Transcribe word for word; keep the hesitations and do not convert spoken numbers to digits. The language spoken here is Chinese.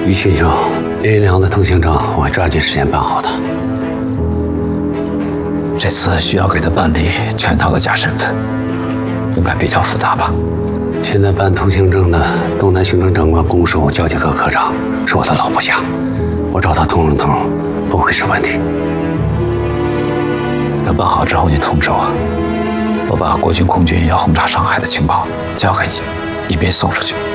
于群兄，林一良的通行证我会抓紧时间办好的。 这次需要给他办理全套的假身份，应该比较复杂吧？ 现在办通行证的东南行政长官公署交际科科长是我的老部下，我找他通融通融，不会是问题。 等办好之后，你通知我，我把国军空军要轰炸上海的情报交给你，以便送出去。